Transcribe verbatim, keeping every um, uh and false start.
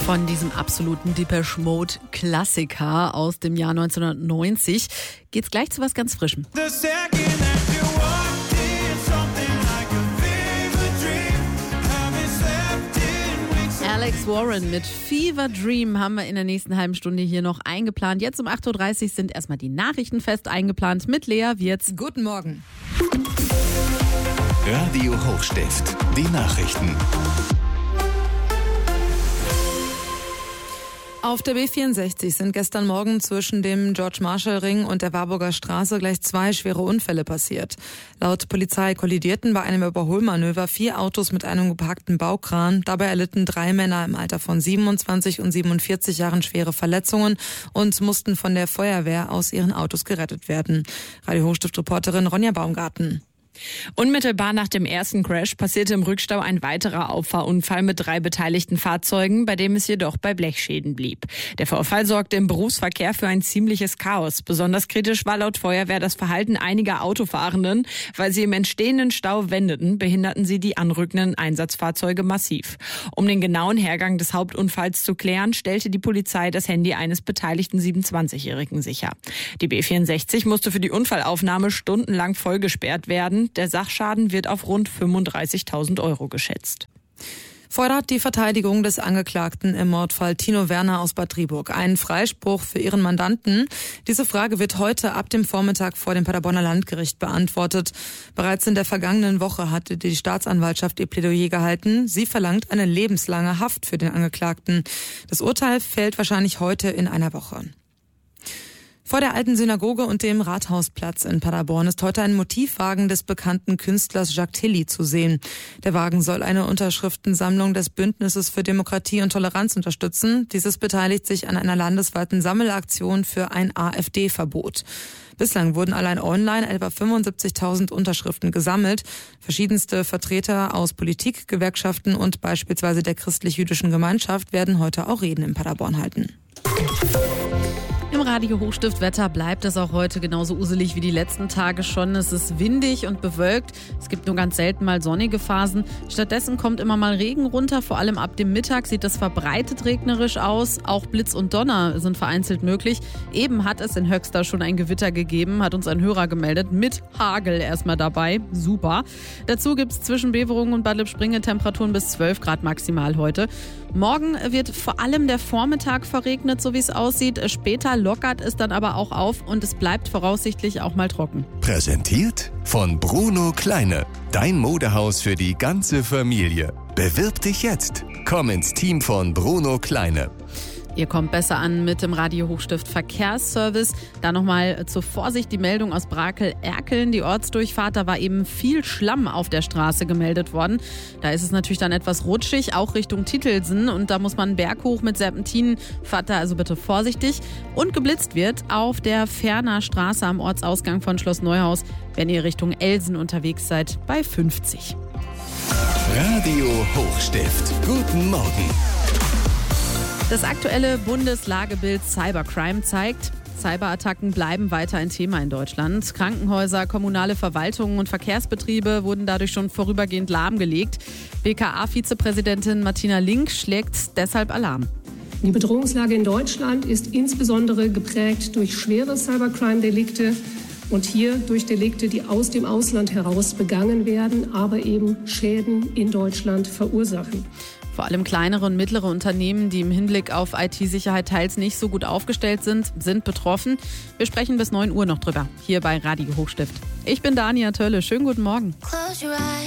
Von diesem absoluten Depeche Mode Klassiker aus dem Jahr neunzehnhundertneunzig geht's gleich zu was ganz Frischem. Alex Warren mit Fever Dream haben wir in der nächsten halben Stunde hier noch eingeplant. Jetzt um acht Uhr dreißig sind erstmal die Nachrichten fest eingeplant. Mit Lea Wirz. Guten Morgen. Radio Hochstift, die Nachrichten. Auf der B vierundsechzig sind gestern Morgen zwischen dem George-Marshall-Ring und der Warburger Straße gleich zwei schwere Unfälle passiert. Laut Polizei kollidierten bei einem Überholmanöver vier Autos mit einem geparkten Baukran. Dabei erlitten drei Männer im Alter von siebenundzwanzig und siebenundvierzig Jahren schwere Verletzungen und mussten von der Feuerwehr aus ihren Autos gerettet werden. Radio Hochstift-Reporterin Ronja Baumgarten. Unmittelbar nach dem ersten Crash passierte im Rückstau ein weiterer Auffahrunfall mit drei beteiligten Fahrzeugen, bei dem es jedoch bei Blechschäden blieb. Der Vorfall sorgte im Berufsverkehr für ein ziemliches Chaos. Besonders kritisch war laut Feuerwehr das Verhalten einiger Autofahrenden. Weil sie im entstehenden Stau wendeten, behinderten sie die anrückenden Einsatzfahrzeuge massiv. Um den genauen Hergang des Hauptunfalls zu klären, stellte die Polizei das Handy eines beteiligten siebenundzwanzigjährigen sicher. Die B vierundsechzig musste für die Unfallaufnahme stundenlang vollgesperrt werden. Der Sachschaden wird auf rund fünfunddreißigtausend Euro geschätzt. Fordert die Verteidigung des Angeklagten im Mordfall Tino Werner aus Bad Driburg einen Freispruch für ihren Mandanten? Diese Frage wird heute ab dem Vormittag vor dem Paderborner Landgericht beantwortet. Bereits in der vergangenen Woche hatte die Staatsanwaltschaft ihr Plädoyer gehalten. Sie verlangt eine lebenslange Haft für den Angeklagten. Das Urteil fällt wahrscheinlich heute in einer Woche. Vor der alten Synagoge und dem Rathausplatz in Paderborn ist heute ein Motivwagen des bekannten Künstlers Jacques Tilly zu sehen. Der Wagen soll eine Unterschriftensammlung des Bündnisses für Demokratie und Toleranz unterstützen. Dieses beteiligt sich an einer landesweiten Sammelaktion für ein AfD-Verbot. Bislang wurden allein online etwa fünfundsiebzigtausend Unterschriften gesammelt. Verschiedenste Vertreter aus Politik, Gewerkschaften und beispielsweise der christlich-jüdischen Gemeinschaft werden heute auch Reden in Paderborn halten. Im Radio Hochstift-Wetter bleibt es auch heute genauso uselig wie die letzten Tage schon. Es ist windig und bewölkt. Es gibt nur ganz selten mal sonnige Phasen. Stattdessen kommt immer mal Regen runter. Vor allem ab dem Mittag sieht es verbreitet regnerisch aus. Auch Blitz und Donner sind vereinzelt möglich. Eben hat es in Höxter schon ein Gewitter gegeben, hat uns ein Hörer gemeldet. Mit Hagel erstmal dabei. Super. Dazu gibt es zwischen Beverungen und Bad Lippspringe Temperaturen bis zwölf Grad maximal heute. Morgen wird vor allem der Vormittag verregnet, so wie es aussieht. Später lockert es dann aber auch auf und es bleibt voraussichtlich auch mal trocken. Präsentiert von Bruno Kleine. Dein Modehaus für die ganze Familie. Bewirb dich jetzt. Komm ins Team von Bruno Kleine. Ihr kommt besser an mit dem Radio Hochstift Verkehrsservice. Da nochmal zur Vorsicht die Meldung aus Brakel-Erkeln. Die Ortsdurchfahrt, da war eben viel Schlamm auf der Straße gemeldet worden. Da ist es natürlich dann etwas rutschig, auch Richtung Titelsen. Und da muss man berghoch mit Serpentinen. Fahrt da also bitte vorsichtig. Und geblitzt wird auf der Ferner Straße am Ortsausgang von Schloss Neuhaus, wenn ihr Richtung Elsen unterwegs seid, bei fünfzig. Radio Hochstift. Guten Morgen. Das aktuelle Bundeslagebild Cybercrime zeigt, Cyberattacken bleiben weiter ein Thema in Deutschland. Krankenhäuser, kommunale Verwaltungen und Verkehrsbetriebe wurden dadurch schon vorübergehend lahmgelegt. B K A-Vizepräsidentin Martina Link schlägt deshalb Alarm. Die Bedrohungslage in Deutschland ist insbesondere geprägt durch schwere Cybercrime-Delikte und hier durch Delikte, die aus dem Ausland heraus begangen werden, aber eben Schäden in Deutschland verursachen. Vor allem kleinere und mittlere Unternehmen, die im Hinblick auf I T-Sicherheit teils nicht so gut aufgestellt sind, sind betroffen. Wir sprechen bis neun Uhr noch drüber, hier bei Radio Hochstift. Ich bin Dania Tölle. Schönen guten Morgen.